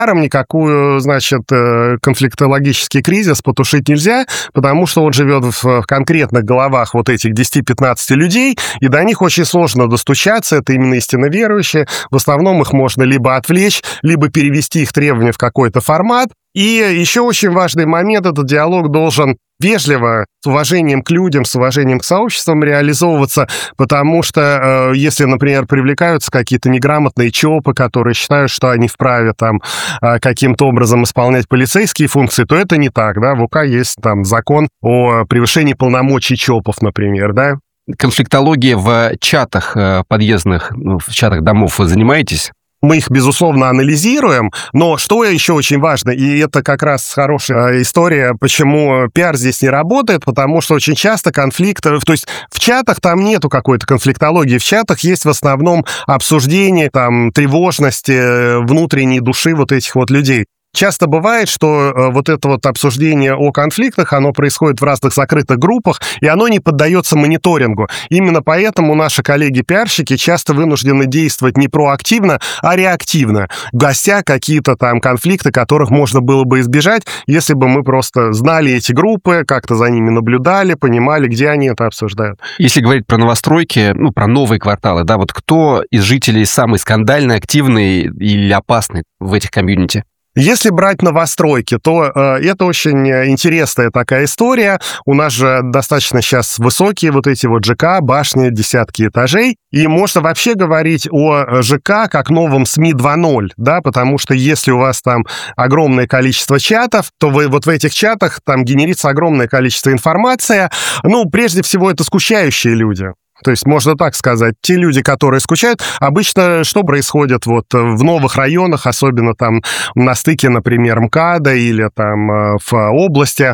Никакую, значит, конфликтологический кризис потушить нельзя, потому что он живет в конкретных головах вот этих 10-15 людей, и до них очень сложно достучаться, это именно истинно верующие. В основном их можно либо отвлечь, либо перевести их требования в какой-то формат. И еще очень важный момент, этот диалог должен вежливо, с уважением к людям, с уважением к сообществам реализовываться, потому что если, например, привлекаются какие-то неграмотные ЧОПы, которые считают, что они вправе там каким-то образом исполнять полицейские функции, то это не так, да, в УК есть там закон о превышении полномочий ЧОПов, например, да. Конфликтология в чатах подъездных, в чатах домов вы занимаетесь? Мы их, безусловно, анализируем, но что еще очень важно, и это как раз хорошая история, почему пиар здесь не работает, потому что очень часто конфликты, то есть в чатах там нету какой-то конфликтологии, в чатах есть в основном обсуждение, там, тревожности, внутренней души вот этих вот людей. Часто бывает, что вот это вот обсуждение о конфликтах, оно происходит в разных закрытых группах, и оно не поддается мониторингу. Именно поэтому наши коллеги-пиарщики часто вынуждены действовать не проактивно, а реактивно, гася какие-то там конфликты, которых можно было бы избежать, если бы мы просто знали эти группы, как-то за ними наблюдали, понимали, где они это обсуждают. Если говорить про новостройки, про новые кварталы, да, вот кто из жителей самый скандальный, активный или опасный в этих комьюнити? Если брать новостройки, то это очень интересная такая история. У нас же достаточно сейчас высокие вот эти вот ЖК, башни, десятки этажей. И можно вообще говорить о ЖК как новом СМИ 2.0, да, потому что если у вас там огромное количество чатов, то вы вот в этих чатах там генерится огромное количество информации. Прежде всего, это скучающие люди. То есть, можно так сказать, те люди, которые скучают, обычно что происходит вот в новых районах, особенно там на стыке, например, МКАДа или там в области,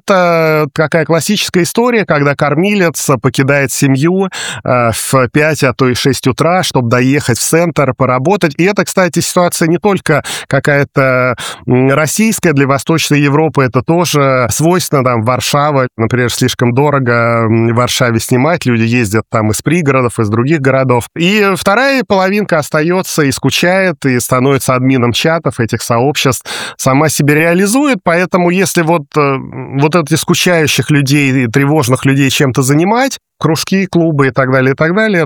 это такая классическая история, когда кормилец покидает семью в 5, а то и 6 утра, чтобы доехать в центр, поработать. И это, кстати, ситуация не только какая-то российская, для Восточной Европы это тоже свойственно, там, Варшава, например, слишком дорого в Варшаве снимать, люди ездят там из пригородов, из других городов. И вторая половинка остается и скучает, и становится админом чатов, этих сообществ, сама себя реализует, поэтому если вот этих скучающих людей, тревожных людей чем-то занимать, кружки, клубы и так далее,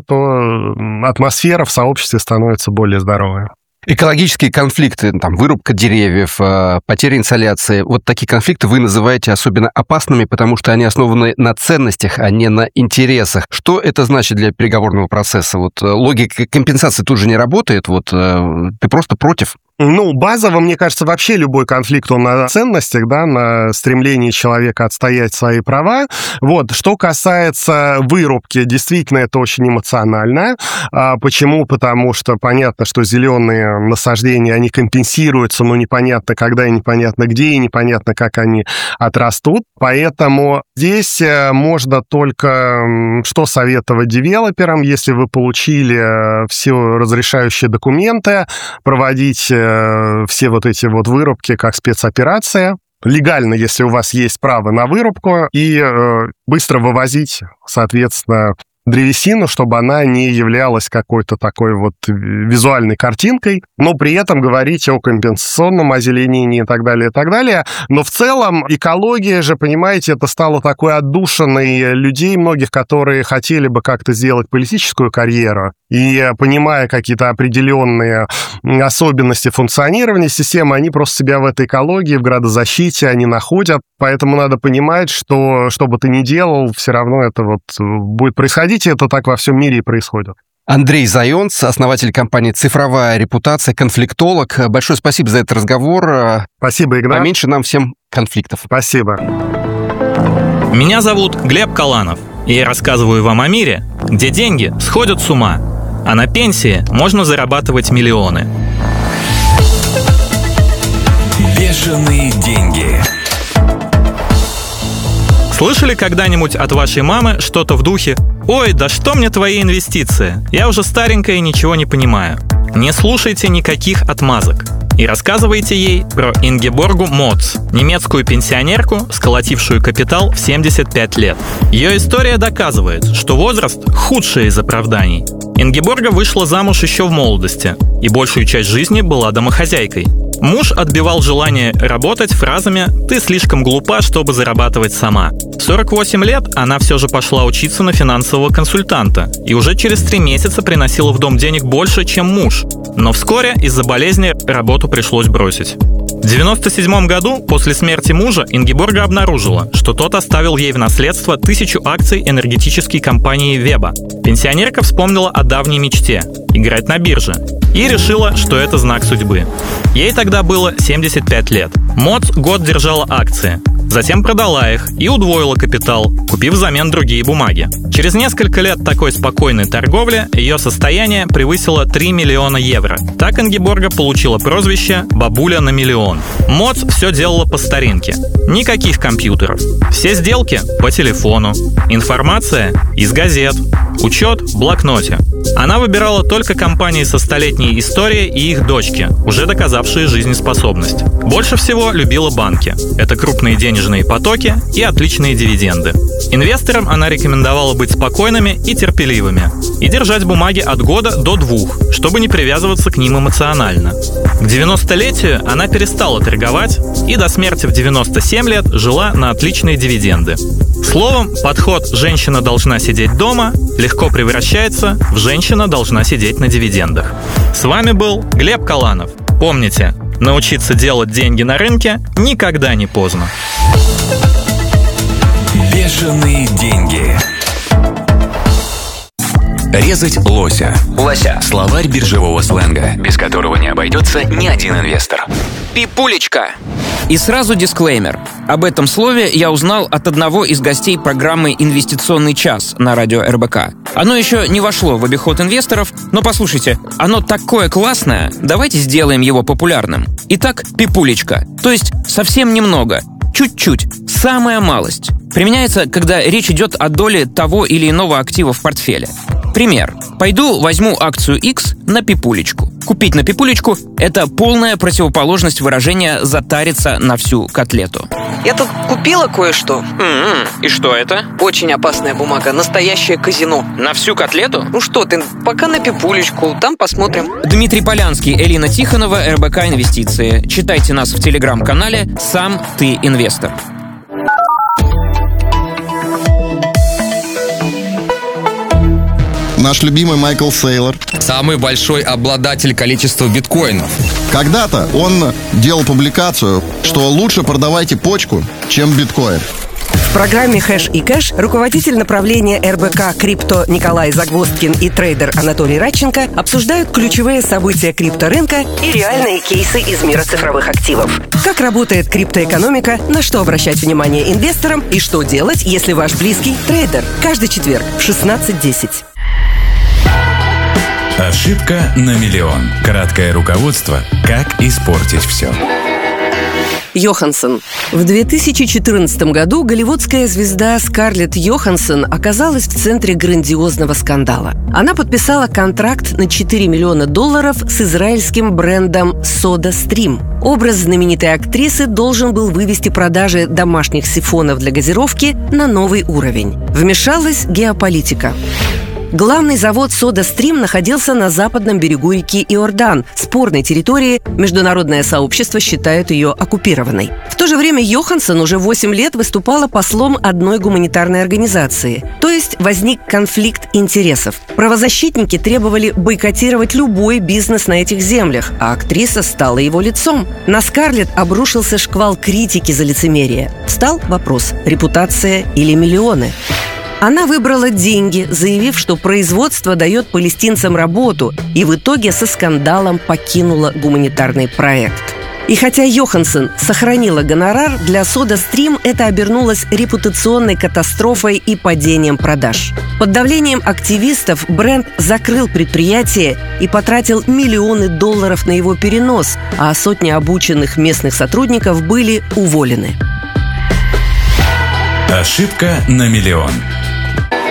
то атмосфера в сообществе становится более здоровой. Экологические конфликты, там, вырубка деревьев, потеря инсоляции, вот такие конфликты вы называете особенно опасными, потому что они основаны на ценностях, а не на интересах. Что это значит для переговорного процесса? Вот логика компенсации тут же не работает, ты просто против. Базово, мне кажется, вообще любой конфликт, он на ценностях, да, на стремлении человека отстоять свои права. Что касается вырубки, действительно, это очень эмоционально. Почему? Потому что понятно, что зеленые насаждения, они компенсируются, но непонятно когда и непонятно где, и непонятно, как они отрастут. Поэтому здесь можно только что советовать девелоперам, если вы получили все разрешающие документы, проводить все вот эти вот вырубки как спецоперация. Легально, если у вас есть право на вырубку, и быстро вывозить, соответственно, древесину, чтобы она не являлась какой-то такой вот визуальной картинкой, но при этом говорить о компенсационном озеленении и так далее, и так далее. Но в целом экология же, понимаете, это стало такой отдушиной людей, многих, которые хотели бы как-то сделать политическую карьеру, и понимая какие-то определенные особенности функционирования системы, они просто себя в этой экологии, в градозащите, они находят. Поэтому надо понимать, что бы ты ни делал, все равно это будет происходить, и это так во всем мире и происходит. Андрей Зайонц, основатель компании «Цифровая репутация», конфликтолог. Большое спасибо за этот разговор. Спасибо, Игнат. Поменьше нам всем конфликтов. Спасибо. Меня зовут Глеб Каланов, и я рассказываю вам о мире, где деньги сходят с ума, а на пенсии можно зарабатывать миллионы. Бешеные деньги. Слышали когда-нибудь от вашей мамы что-то в духе: «Ой, да что мне твои инвестиции? Я уже старенькая и ничего не понимаю». Не слушайте никаких отмазок и рассказывайте ей про Ингеборгу Моц, немецкую пенсионерку, сколотившую капитал в 75 лет. Ее история доказывает, что возраст – худшее из оправданий. Ингеборга вышла замуж еще в молодости и большую часть жизни была домохозяйкой. Муж отбивал желание работать фразами «ты слишком глупа, чтобы зарабатывать сама». В 48 лет она все же пошла учиться на финансового консультанта и уже через 3 месяца приносила в дом денег больше, чем муж. Но вскоре из-за болезни работу пришлось бросить. В 1997 году, после смерти мужа, Ингеборга обнаружила, что тот оставил ей в наследство 1000 акций энергетической компании Веба. Пенсионерка вспомнила о давней мечте – играть на бирже. И решила, что это знак судьбы. Ей тогда было 75 лет. Моц год держала акции. Затем продала их и удвоила капитал, купив взамен другие бумаги. Через несколько лет такой спокойной торговли ее состояние превысило 3 миллиона евро. Так Ингеборга получила прозвище «бабуля на миллион». Моц все делала по старинке. Никаких компьютеров. Все сделки по телефону. Информация из газет. Учет в блокноте. Она выбирала только компании со столетней историей и их дочки, уже доказавшие жизнеспособность. Больше всего любила банки. Это крупные денежные потоки и отличные дивиденды. Инвесторам она рекомендовала быть спокойными и терпеливыми и держать бумаги от года до 2, чтобы не привязываться к ним эмоционально. К 90-летию она перестала торговать и до смерти в 97 лет жила на отличные дивиденды. Словом, подход «женщина должна сидеть дома» легко превращается в «женщина должна сидеть на дивидендах». С вами был Глеб Каланов. Помните, научиться делать деньги на рынке никогда не поздно. Бешеные деньги. Резать лося. Лося. Словарь биржевого сленга, без которого не обойдется ни один инвестор. Пипулечка. И сразу дисклеймер. Об этом слове я узнал от одного из гостей программы «Инвестиционный час» на радио РБК. Оно еще не вошло в обиход инвесторов, но послушайте, оно такое классное, давайте сделаем его популярным. Итак, пипулечка, то есть совсем немного, чуть-чуть, самая малость. Применяется, когда речь идет о доле того или иного актива в портфеле. Пример. Пойду возьму акцию X на пипулечку. Купить на пипулечку – это полная противоположность выражения «затариться на всю котлету». Я тут купила кое-что. И что это? Очень опасная бумага, настоящее казино. На всю котлету? Ну что ты, пока на пипулечку, там посмотрим. Дмитрий Полянский, Элина Тихонова, РБК Инвестиции. Читайте нас в телеграм-канале «Сам ты инвестор». Наш любимый Майкл Сейлор. Самый большой обладатель количества биткоинов. Когда-то он делал публикацию, что лучше продавайте почку, чем биткоин. В программе «Хэш и кэш» руководитель направления РБК «Крипто» Николай Загвоздкин и трейдер Анатолий Радченко обсуждают ключевые события крипторынка и реальные кейсы из мира цифровых активов. Как работает криптоэкономика, на что обращать внимание инвесторам и что делать, если ваш близкий трейдер. Каждый четверг в 16:10. Ошибка на миллион. Краткое руководство «Как испортить все». Йоханссон. В 2014 году голливудская звезда Скарлетт Йоханссон оказалась в центре грандиозного скандала. Она подписала контракт на $4 миллиона с израильским брендом SodaStream. Образ знаменитой актрисы должен был вывести продажи домашних сифонов для газировки на новый уровень. Вмешалась геополитика. Главный завод SodaStream находился на западном берегу реки Иордан, спорной территории, международное сообщество считает ее оккупированной. В то же время Йоханссон уже 8 лет выступала послом одной гуманитарной организации. То есть возник конфликт интересов. Правозащитники требовали бойкотировать любой бизнес на этих землях, а актриса стала его лицом. На Скарлетт обрушился шквал критики за лицемерие. Встал вопрос: репутация или миллионы? Она выбрала деньги, заявив, что производство дает палестинцам работу, и в итоге со скандалом покинула гуманитарный проект. И хотя Йоханссон сохранила гонорар, для SodaStream это обернулось репутационной катастрофой и падением продаж. Под давлением активистов бренд закрыл предприятие и потратил миллионы долларов на его перенос, а сотни обученных местных сотрудников были уволены. Ошибка на миллион.